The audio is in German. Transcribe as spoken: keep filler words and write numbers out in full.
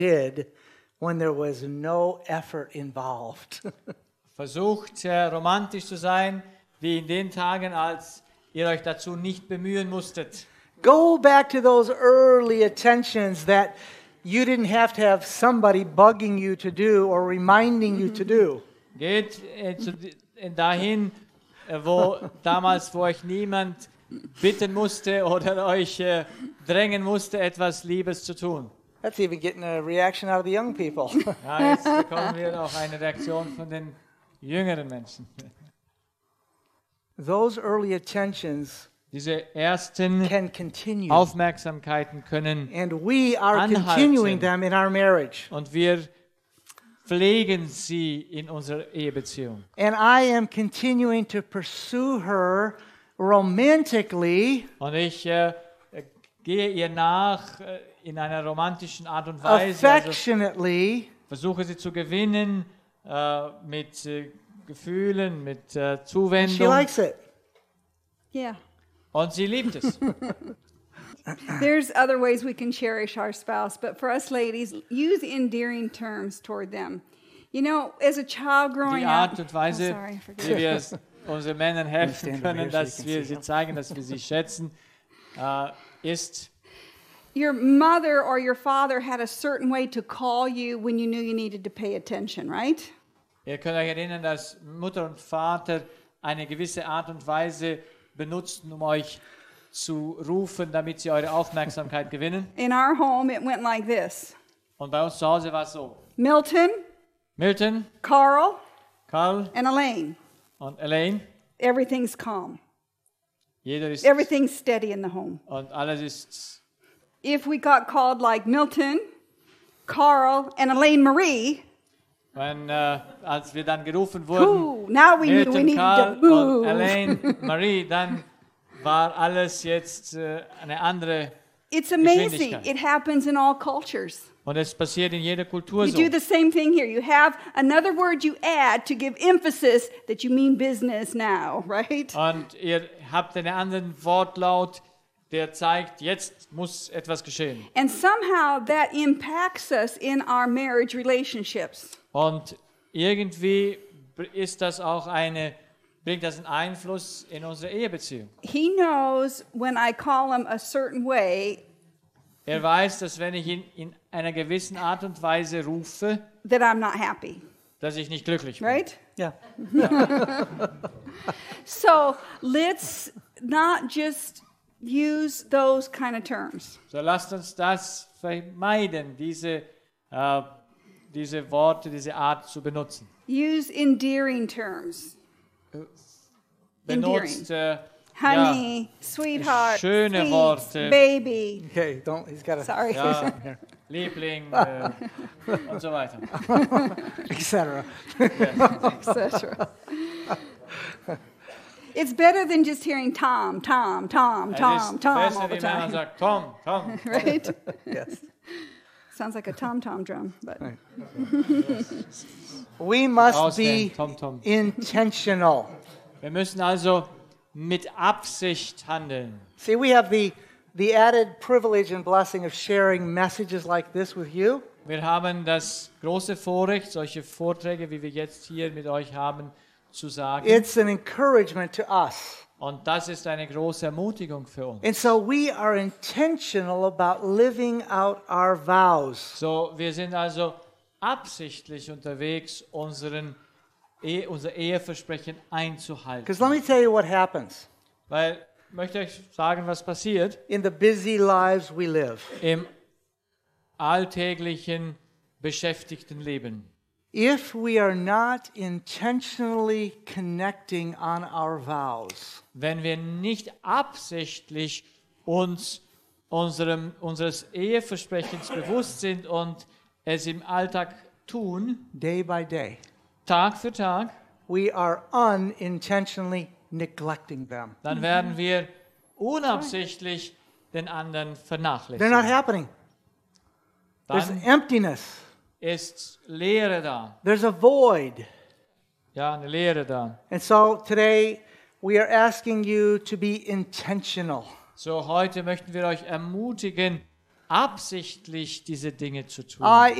did when there was no effort involved. Versucht äh, romantisch zu sein, wie in den Tagen, als ihr euch dazu nicht bemühen musstet. Go back to those early attentions that you didn't have to have somebody bugging you to do or reminding you to do. Geht äh, zu, äh, dahin, äh, wo damals, wo euch niemand bitten musste oder euch äh, drängen musste, etwas Liebes zu tun. That's even getting a reaction out of the young people. Ja, jetzt bekommen wir auch eine Reaktion von den jüngeren Menschen. Those early attentions Diese ersten can continue. Aufmerksamkeiten können And we are anhalten. continuing them in our marriage. Und wir pflegen sie in unserer Ehebeziehung. And I am continuing to pursue her romantically, Und ich äh, gehe ihr nach äh, in einer romantischen Art und Weise. Also affectionately, versuche sie zu gewinnen äh, mit äh, Gefühlen, mit äh, she Zuwendung. likes it. Yeah. Und sie liebt es. There's other ways we can cherish our spouse, but for us ladies, use endearing terms toward them. You know, as a child growing Die up. Art und Oh, Weise, sorry, I forgot. wie wir es unseren Männern helfen Stand over können, here so you dass can wir see sie him. zeigen, dass wir sie schätzen, äh, ist, Your mother or your father had a certain way to call you when you knew you needed to pay attention, right? ihr könnt euch erinnern, dass Mutter und Vater eine gewisse Art und Weise benutzten, um euch zu rufen, damit sie eure Aufmerksamkeit gewinnen. In our home, it went like this. Und bei uns zu Hause war es so: Milton, Milton, Carl, Karl and Elaine. und Elaine. Everything's calm. Jeder ist Everything's steady in the home. und alles ist. If we got called like Milton, Carl, and Elaine Marie, Wenn, äh, als wir dann gerufen wurden, ooh, now we knew we Milton, needed Karl to move. und Elaine, Marie, dann war alles jetzt äh, eine andere. It's amazing. Geschwindigkeit. It happens in all cultures. Und es passiert in jeder Kultur You so. do the same thing here. You have another word you add to give emphasis that you mean business now, right? Und ihr habt einen anderen Wortlaut, der zeigt, jetzt muss etwas geschehen. And somehow that impacts us in our marriage relationships. Und irgendwie ist das auch eine, bringt das einen Einfluss in unsere Ehebeziehung. He knows when I call him a certain way Er weiß, dass wenn ich ihn in einer gewissen Art und Weise rufe, that I'm not happy, dass ich nicht glücklich bin. right? Yeah. So let's not just use those kind of terms. So lasst uns das vermeiden, diese, äh, diese Worte, diese Art zu benutzen. Use endearing terms. Benutzt äh, Honey, sweetheart, Schöne sweet, Worte. baby. Okay, don't. He's got to. Sorry. ja, Liebling äh, und so weiter. et cetera. et cetera. It's better than just hearing Tom, Tom, Tom, Es Tom, ist Tom all besser, the wie wenn man time, sagt, Tom, Tom. right? Yes. Sounds like a tom-tom drum, but We must Auswählen, be Tom, Tom. intentional. Wir müssen also mit Absicht handeln. See, we have the the added privilege and blessing of sharing messages like this with you. Wir haben das große Vorrecht, solche Vorträge, wie wir jetzt hier mit euch haben, zu sagen. It's an encouragement to us. Und das ist eine große Ermutigung für uns. And so we are intentional about living out our vows. So, wir sind also absichtlich unterwegs, unseren Ehe, unser Eheversprechen einzuhalten. Because let me tell you what happens Weil, ich möchte euch sagen, was passiert in the busy lives we live. im alltäglichen, beschäftigten Leben. If we are not intentionally connecting on our vows, Wenn wir nicht absichtlich uns unserem, unseres Eheversprechens bewusst sind und es im Alltag tun, day by day, Tag für Tag, we are unintentionally neglecting them. dann werden wir unabsichtlich den anderen They're not vernachlässigen. happening. There's Dann emptiness. ist Leere da. There's a void. Ja, eine Leere da. And so today we are asking you to be intentional. So, heute möchten wir euch ermutigen, absichtlich diese Dinge zu tun. Uh,